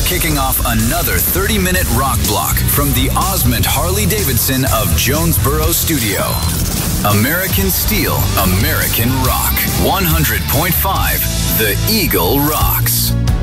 kicking off another 30-minute rock block from the Osmond Harley-Davidson of Jonesboro Studio. American Steel, American Rock. 100.5, The Eagle Rocks.